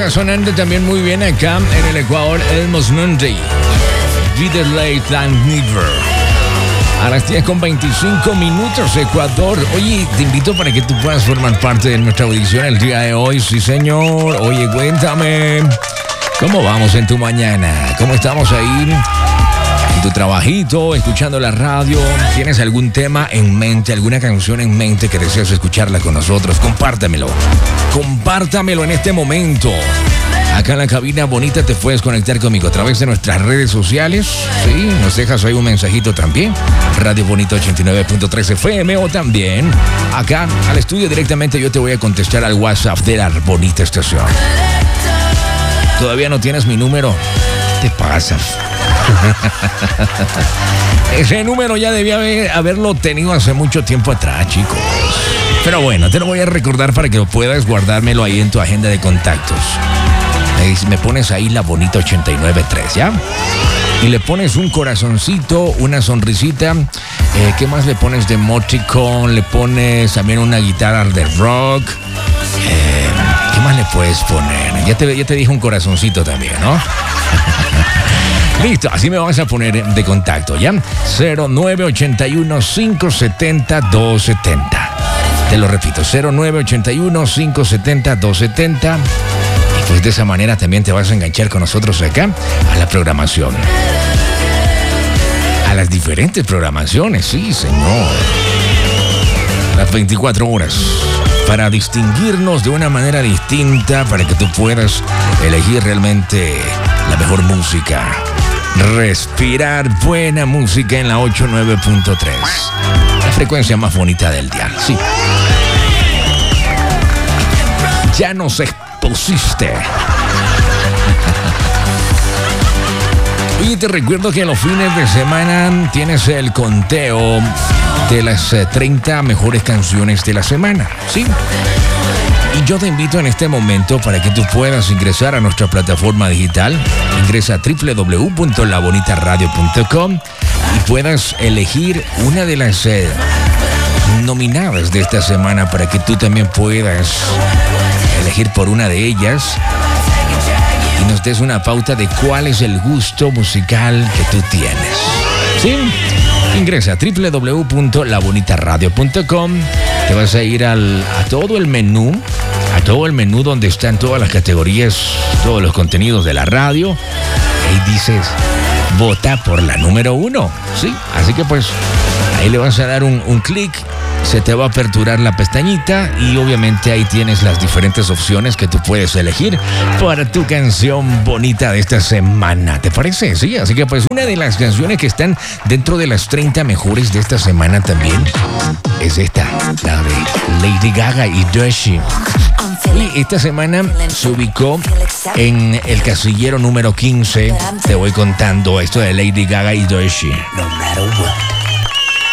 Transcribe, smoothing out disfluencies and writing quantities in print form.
está sonando también muy bien acá en el Ecuador, Elmos Monday. Better late than never. A las 10:25 Ecuador. Oye, te invito para que tú puedas formar parte de nuestra audición el día de hoy. Sí, señor. Oye, cuéntame, ¿cómo vamos en tu mañana? ¿Cómo estamos ahí? En tu trabajito, escuchando la radio. ¿Tienes algún tema en mente, alguna canción en mente que deseas escucharla con nosotros? Compártamelo. Compártamelo en este momento. Acá en la cabina bonita te puedes conectar conmigo a través de nuestras redes sociales. Sí, nos dejas ahí un mensajito también. Radio Bonita 89.3 FM o también acá al estudio directamente yo te voy a contestar al WhatsApp de la bonita estación. ¿Todavía no tienes mi número? ¿Qué te pasa? Ese número ya debía haberlo tenido hace mucho tiempo atrás, chicos. Pero bueno, te lo voy a recordar para que puedas guardármelo ahí en tu agenda de contactos. Me pones ahí la bonita 89.3, ¿ya? Y le pones un corazoncito, una sonrisita. ¿Qué más le pones de emoticon? Le pones también una guitarra de rock. ¿Qué más le puedes poner? Ya te dije un corazoncito también, ¿no? Listo, así me vas a poner de contacto, ¿ya? 0981-570-270. Te lo repito, 0981-570-270. Y pues de esa manera también te vas a enganchar con nosotros acá a la programación. A las diferentes programaciones, sí, señor. Las 24 horas. Para distinguirnos de una manera distinta, para que tú puedas elegir realmente la mejor música. Respirar buena música en la 89.3. La frecuencia más bonita del día, sí. Ya nos expusiste. Y te recuerdo que los fines de semana tienes el conteo de las 30 mejores canciones de la semana, ¿sí? Y yo te invito en este momento para que tú puedas ingresar a nuestra plataforma digital. Ingresa a www.labonitaradio.com y puedas elegir una de las nominadas de esta semana para que tú también puedas elegir por una de ellas y nos des una pauta de cuál es el gusto musical que tú tienes. ¿Sí? Ingresa a www.labonitaradio.com. Te vas a ir a todo el menú. A todo el menú donde están todas las categorías, todos los contenidos de la radio. Ahí dices, vota por la número 1. ¿Sí? Así que pues ahí le vas a dar un clic. Se te va a aperturar la pestañita y obviamente ahí tienes las diferentes opciones que tú puedes elegir para tu canción bonita de esta semana. ¿Te parece? Sí, así que pues una de las canciones que están dentro de las 30 mejores de esta semana también es esta, la de Lady Gaga y Doechii. Y esta semana se ubicó en el casillero número 15. Te voy contando esto de Lady Gaga y Doechii. No matter what.